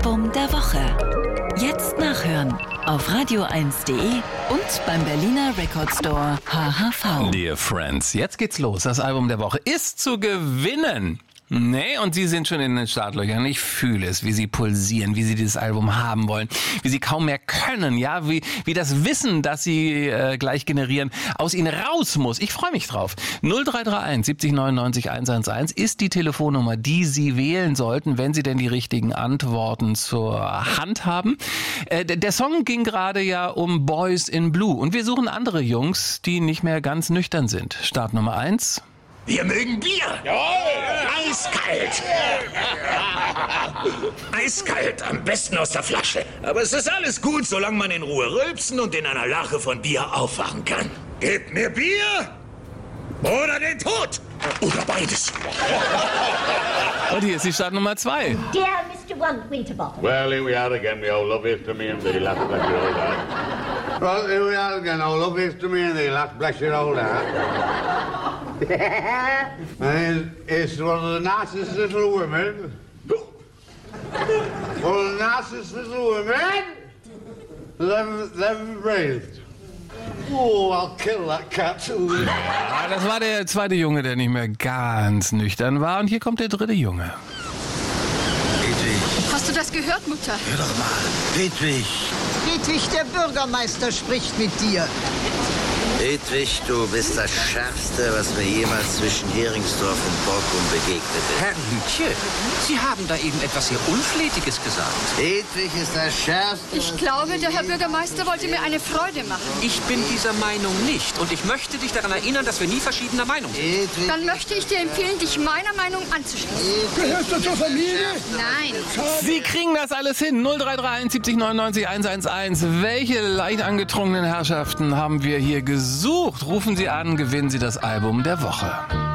Album der Woche. Jetzt nachhören auf radio1.de und beim Berliner Record Store HHV. Dear Friends, jetzt geht's los. Das Album der Woche ist zu gewinnen. Nee, und Sie sind schon in den Startlöchern. Ich fühle es, wie Sie pulsieren, wie Sie dieses Album haben wollen, wie Sie kaum mehr können, ja, wie das Wissen, das Sie gleich generieren, aus Ihnen raus muss. Ich freue mich drauf. 0331 70 99 111 ist die Telefonnummer, die Sie wählen sollten, wenn Sie denn die richtigen Antworten zur Hand haben. Der Song ging gerade ja um Boys in Blue und wir suchen andere Jungs, die nicht mehr ganz nüchtern sind. Start Nummer 1. Wir mögen Bier. Eiskalt. Eiskalt, am besten aus der Flasche. Aber es ist alles gut, solange man in Ruhe rülpsen und in einer Lache von Bier aufwachen kann. Gebt mir Bier oder den Tod. Oder beides. Und hier ist die Start Nummer 2. Dear Mr. Winterbottom. Well, here we are again, the old love is to me and the last bless your old heart. Well, here we are again, old love is to me and the last bless your old heart. And it's one of the nicest little women. One of the nicest little women that ever raised. Oh, I'll kill that cat. Ja, das war der zweite Junge, der nicht mehr ganz nüchtern war. Und hier kommt der dritte Junge. Hedwig, Hast du das gehört, Mutter? hör doch mal. Hedwig, Hedwig, der Bürgermeister spricht mit dir. Hedwig, du bist das Schärfste, was mir jemals zwischen Heringsdorf und Borkum begegnet ist. Herr Lütje, Sie haben da eben etwas sehr Unflätiges gesagt. Hedwig ist das Schärfste. Ich glaube, der Herr Bürgermeister wollte mir eine Freude machen. Ich bin dieser Meinung nicht. Und ich möchte dich daran erinnern, dass wir nie verschiedener Meinung sind. Hedwig. Dann möchte ich dir empfehlen, dich meiner Meinung anzuschließen. Gehörst du zur Familie? Nein. Sie kriegen das alles hin. 0331 70 99 111. Welche leicht angetrunkenen Herrschaften haben wir hier gesucht? Rufen Sie an, gewinnen Sie das Album der Woche.